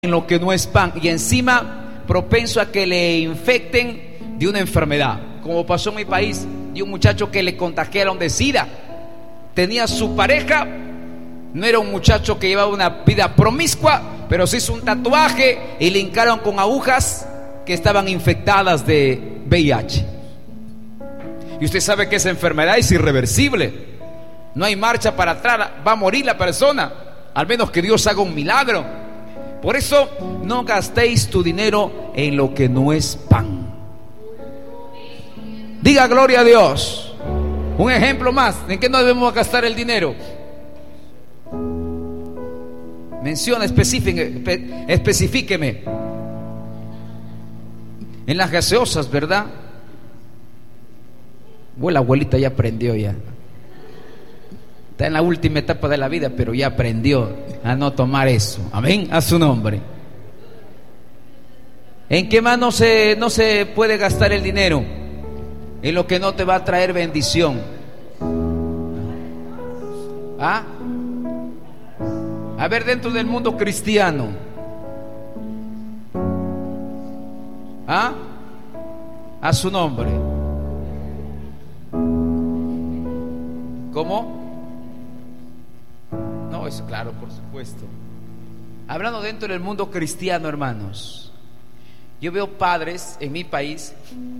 en lo que no es pan, y encima propenso a que le infecten de una enfermedad, como pasó en mi país, de un muchacho que le contagiaron de SIDA. Tenía su pareja, no era un muchacho que llevaba una vida promiscua, pero se hizo un tatuaje y le hincaron con agujas que estaban infectadas de VIH. Y usted sabe que esa enfermedad es irreversible, no hay marcha para atrás, va a morir la persona, al menos que Dios haga un milagro. Por eso no gastéis tu dinero en lo que no es pan. Diga gloria a Dios. Un ejemplo más, ¿en qué no debemos gastar el dinero? Menciona, especifíqueme. En las gaseosas, ¿verdad? La abuelita ya aprendió ya. Está en la última etapa de la vida, pero ya aprendió a no tomar eso. Amén, a su nombre. ¿En qué más no se puede gastar el dinero? En lo que no te va a traer bendición. ¿Ah? A ver, dentro del mundo cristiano. ¿Ah? A su nombre. ¿Cómo? No, es claro, por supuesto. Hablando dentro del mundo cristiano, hermanos, yo veo padres en mi país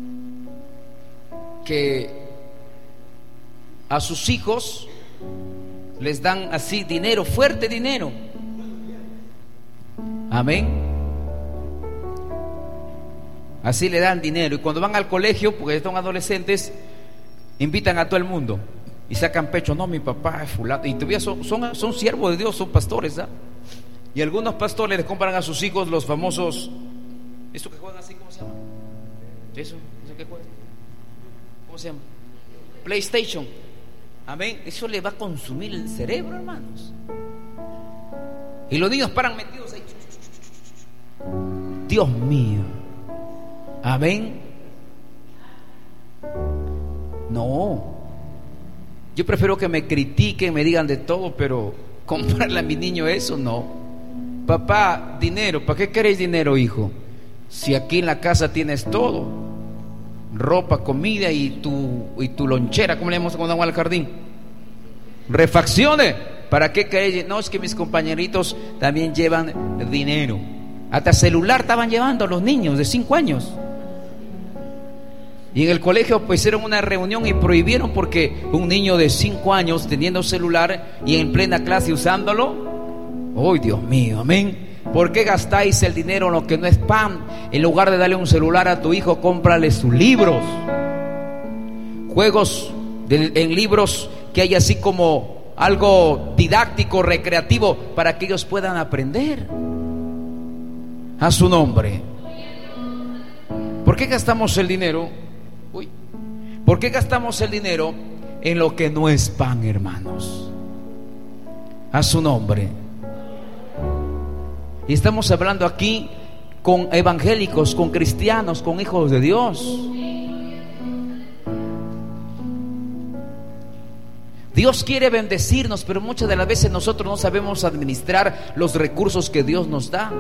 que a sus hijos les dan así dinero, fuerte dinero. Amén. Así le dan dinero, y cuando van al colegio, porque son adolescentes, invitan a todo el mundo y sacan pecho. No, mi papá es fulano, y todavía son siervos de Dios, son pastores, ¿eh? Y algunos pastores les compran a sus hijos los famosos, esto que juegan así, ¿cómo se llama? Eso que juegan, ¿cómo se llama? PlayStation. Amén. Eso le va a consumir el cerebro, hermanos. Y los niños paran metidos ahí. Dios mío. Amén. No, yo prefiero que me critiquen, me digan de todo, pero comprarle a mi niño eso, no. Papá, dinero, ¿para qué queréis dinero, hijo? Si aquí en la casa tienes todo: ropa, comida y tu lonchera, ¿cómo le llamamos cuando vamos al jardín? Refacciones. ¿Para qué queréis? No, es que mis compañeritos también llevan dinero. Hasta celular estaban llevando los niños de 5 años. Y en el colegio pues hicieron una reunión y prohibieron, porque un niño de 5 años teniendo celular y en plena clase usándolo. ¡Oh, Dios mío! Amén. ¿Por qué gastáis el dinero en lo que no es pan? En lugar de darle un celular a tu hijo, cómprale sus libros, juegos en libros que hay así como algo didáctico, recreativo, para que ellos puedan aprender. A su nombre. ¿Por qué gastamos el dinero? ¿Por qué gastamos el dinero en lo que no es pan, hermanos? A su nombre. Y estamos hablando aquí con evangélicos, con cristianos, con hijos de Dios. Dios quiere bendecirnos, pero muchas de las veces nosotros no sabemos administrar los recursos que Dios nos da.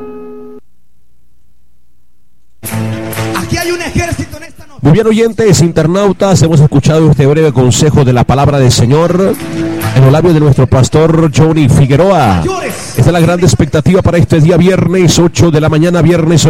Aquí hay un ejército en esta noche. Muy bien, oyentes, internautas, hemos escuchado este breve consejo de la palabra del Señor en los labios de nuestro pastor Johnny Figueroa. Esta es la gran expectativa para este día viernes 8 de la mañana,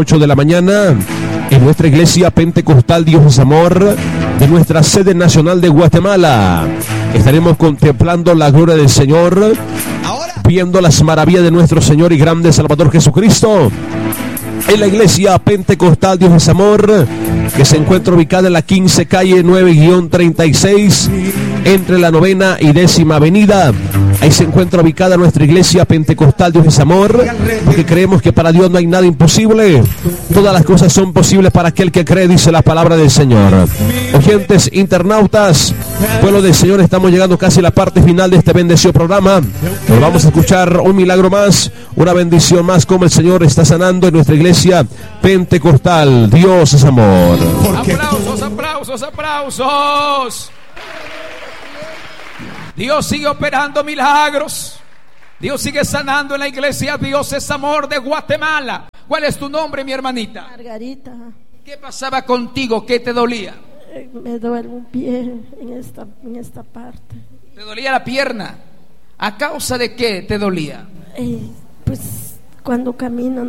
en nuestra iglesia Pentecostal Dios es Amor, de nuestra sede nacional de Guatemala. Estaremos contemplando la gloria del Señor, viendo las maravillas de nuestro Señor y grande Salvador Jesucristo, en la iglesia Pentecostal Dios es Amor, que se encuentra ubicada en la 15 calle 9-36, entre la 9ª y 10ª avenida. Ahí se encuentra ubicada nuestra iglesia Pentecostal Dios es Amor, porque creemos que para Dios no hay nada imposible. Todas las cosas son posibles para aquel que cree, dice la palabra del Señor. Oyentes, internautas, pueblo del Señor, estamos llegando casi a la parte final de este bendecido programa. Nos vamos a escuchar un milagro más, una bendición más, como el Señor está sanando en nuestra iglesia Pentecostal Dios es Amor. Aplausos, aplausos, aplausos. Dios sigue operando milagros. Dios sigue sanando en la iglesia. Dios es amor de Guatemala. ¿Cuál es tu nombre, mi hermanita? Margarita. ¿Qué pasaba contigo? ¿Qué te dolía? Me duele un pie en esta parte. ¿Te dolía la pierna? ¿A causa de qué te dolía? Pues cuando camino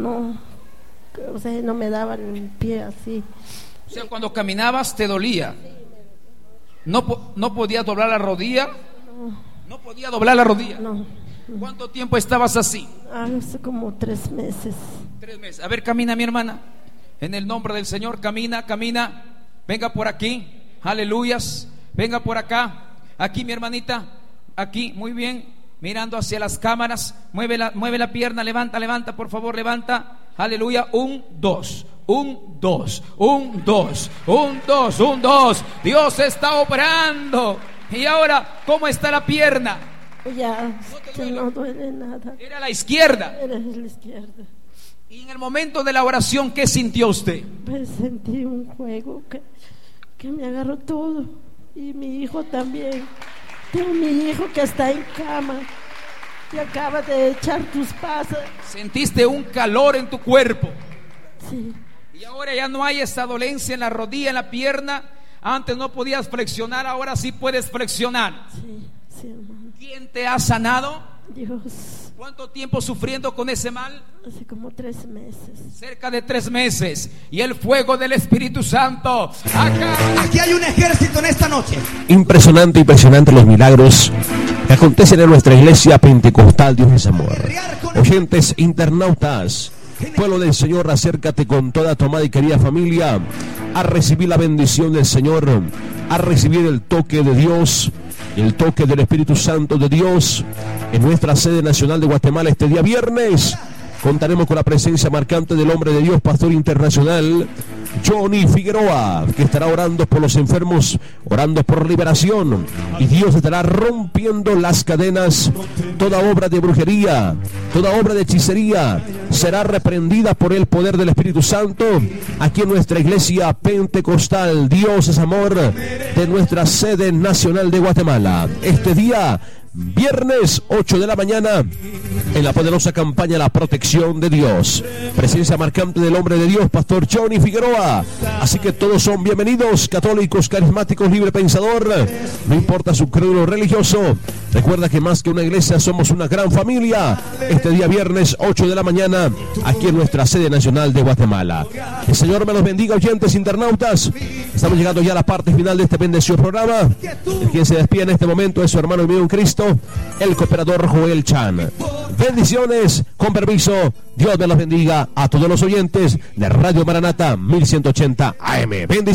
no me daba el pie así. O sea, cuando caminabas te dolía. ¿No podías doblar la rodilla? ¿No podía doblar la rodilla? No. ¿Cuánto tiempo estabas así? Hace como 3 meses. 3 meses. A ver, camina, mi hermana. En el nombre del Señor, camina. Venga por aquí. Aleluyas. Venga por acá. Aquí, mi hermanita. Aquí, muy bien. Mirando hacia las cámaras. Mueve la pierna. Levanta, por favor, levanta. Aleluya. 1, 2. 1, 2. 1, 2. 1, 2. 1, 2. Dios está obrando. Y ahora, ¿cómo está la pierna? Ya no duele nada. Era la izquierda. Era la izquierda. Y en el momento de la oración, ¿qué sintió usted? Pues sentí un juego que me agarró todo. Y mi hijo también. Tengo mi hijo que está en cama y acaba de echar tus pasas. Sentiste un calor en tu cuerpo. Sí. Y ahora ya no hay esa dolencia en la rodilla, en la pierna. Antes no podías flexionar, ahora sí puedes flexionar. Sí, hermano. ¿Quién te ha sanado? Dios. ¿Cuánto tiempo sufriendo con ese mal? Hace como 3 meses. Cerca de 3 meses. Y el fuego del Espíritu Santo acá. Aquí hay un ejército en esta noche. Impresionante los milagros que acontecen en nuestra iglesia pentecostal. Dios es amor. Oyentes, internautas, pueblo del Señor, acércate con toda tu amada y querida familia a recibir la bendición del Señor, a recibir el toque de Dios, el toque del Espíritu Santo de Dios en nuestra sede nacional de Guatemala. Este día viernes contaremos con la presencia marcante del hombre de Dios, pastor internacional Johnny Figueroa, que estará orando por los enfermos, orando por liberación, y Dios estará rompiendo las cadenas. Toda obra de brujería, toda obra de hechicería será reprendida por el poder del Espíritu Santo aquí en nuestra iglesia pentecostal. Dios es amor, de nuestra sede nacional de Guatemala. Este día viernes 8 de la mañana, en la poderosa campaña La Protección de Dios, presencia marcante del hombre de Dios, pastor Johnny Figueroa. Así que todos son bienvenidos, católicos, carismáticos, libre pensador, no importa su credo religioso. Recuerda que más que una iglesia somos una gran familia. Este día viernes 8 de la mañana, aquí en nuestra sede nacional de Guatemala. El Señor me los bendiga, oyentes, internautas. Estamos llegando ya a la parte final de este bendecido programa. El quien se despide en este momento es su hermano y mío en Cristo, el cooperador Joel Chan. Bendiciones, con permiso. Dios me los bendiga a todos los oyentes de Radio Maranata 1180 AM. Bendiciones.